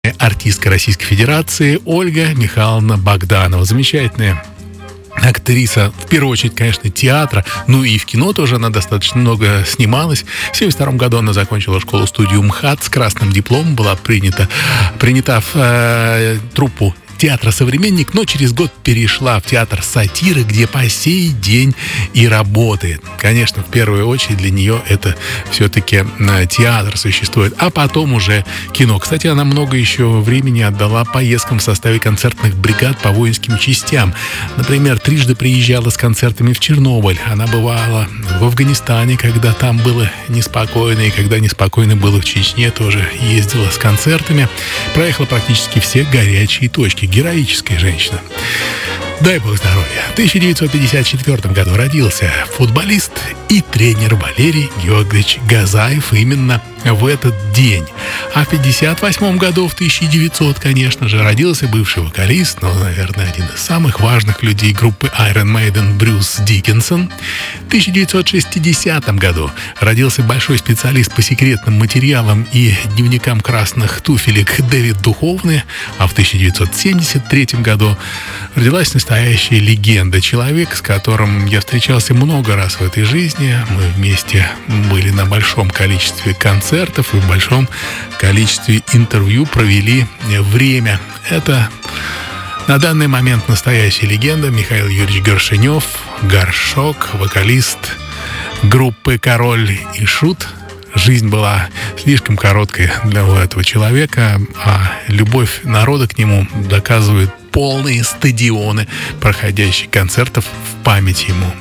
артистка Российской Федерации Ольга Михайловна Богданова. Замечательная актриса, в первую очередь, конечно, театра, ну и в кино тоже она достаточно много снималась. В 1972 году она закончила школу-студию МХАТ с красным дипломом, была принята в труппу театра «Современник», но через год перешла в театр сатиры, где по сей день и работает. Конечно, в первую очередь для нее это все-таки театр существует, а потом уже кино. Кстати, она много еще времени отдала поездкам в составе концертных бригад по воинским частям. Например, трижды приезжала с концертами в Чернобыль. Она бывала в Афганистане, когда там было неспокойно, и когда неспокойно было в Чечне, тоже ездила с концертами. Проехала практически все горячие точки. Героическая женщина. Дай бог здоровья. В 1954 году родился футболист и тренер Валерий Георгиевич Газаев именно в этот день. А в 1958 году, в 1900, конечно же, родился бывший вокалист, но, наверное, один из самых важных людей группы Iron Maiden Брюс Диккенсон. В 1960 году родился большой специалист по секретным материалам и дневникам красных туфелек Дэвид Духовный, а в 1973 году родилась настоящая легенда. Человек, с которым я встречался много раз в этой жизни. Мы вместе были на большом количестве концертов и в большом количестве интервью провели время. Это на данный момент настоящая легенда Михаил Юрьевич Горшенев, горшок, вокалист группы «Король и Шут». Жизнь была слишком короткой для этого человека, а любовь народа к нему доказывает полные стадионы проходящих концертов в память ему.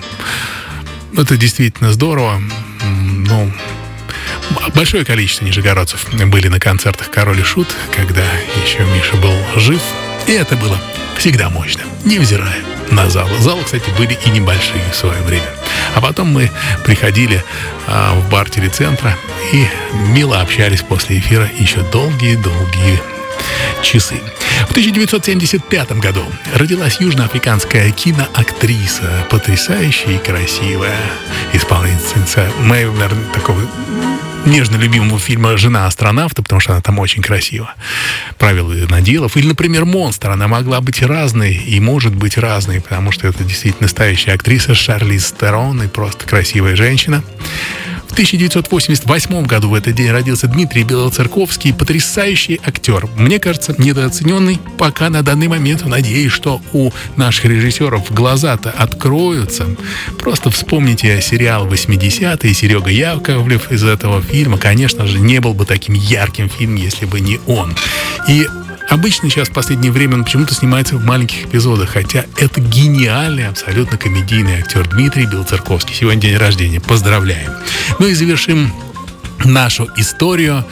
Это действительно здорово. Ну, большое количество нижегородцев были на концертах «Король и Шут», когда еще Миша был жив. И это было всегда мощно, невзирая на залы. Залы, кстати, были и небольшие в свое время. А потом мы приходили в бар телецентра и мило общались после эфира еще долгие-долгие часы. В 1975 году родилась южноафриканская киноактриса, потрясающая и красивая исполнительница моего, наверное, такого нежно любимого фильма «Жена астронавта», потому что она там очень красива. «Правила наделов». Или, например, «Монстр». Она могла быть разной и может быть разной, потому что это действительно настоящая актриса Шарлиз Терон и просто красивая женщина. В 1988 году в этот день родился Дмитрий Белоцерковский, потрясающий актер. Мне кажется, недооцененный пока на данный момент. Надеюсь, что у наших режиссеров глаза-то откроются. Просто вспомните сериал «80-е», Серега Яковлев из этого фильма. Конечно же, не был бы таким ярким фильм, если бы не он. И обычно сейчас в последнее время он почему-то снимается в маленьких эпизодах, хотя это гениальный, абсолютно комедийный актер Дмитрий Белоцерковский. Сегодня день рождения. Поздравляем. Ну и завершим нашу историю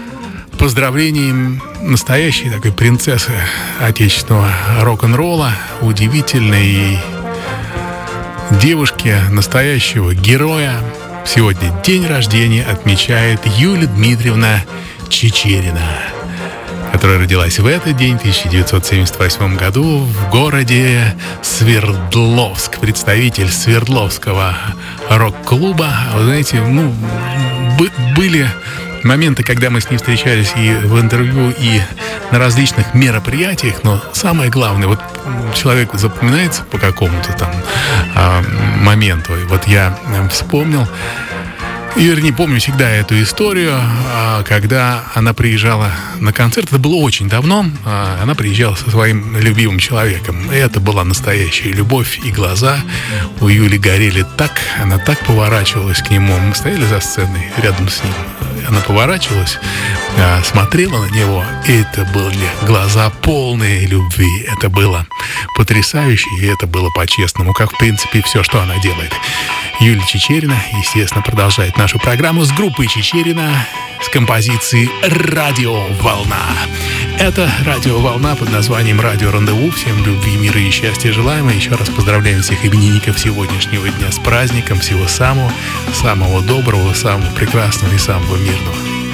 поздравлением настоящей такой принцессы отечественного рок-н-ролла, удивительной девушки, настоящего героя. Сегодня день рождения отмечает Юлия Дмитриевна Чичерина, которая родилась в этот день, в 1978 году, в городе Свердловск. Представитель Свердловского рок-клуба. Вы знаете, были моменты, когда мы с ней встречались и в интервью, и на различных мероприятиях, но самое главное, вот человек запоминается по какому-то там моменту. И вот я вспомнил, не помню всегда эту историю, когда она приезжала на концерт. Это было очень давно. Она приезжала со своим любимым человеком. И это была настоящая любовь. И глаза у Юли горели так. Она так поворачивалась к нему. Мы стояли за сценой рядом с ним. Она поворачивалась, смотрела на него. И это были глаза полные любви. Это было потрясающе. И это было по-честному. Как, в принципе, все, что она делает. Юлия Чичерина, естественно, продолжает нашу программу с группой Чичерина с композицией «Радио Волна». Это «Радио Волна» под названием «Радио Рандеву». Всем любви, мира и счастья желаем. И еще раз поздравляем всех именинников сегодняшнего дня с праздником. Всего самого доброго, самого прекрасного и самого мирного.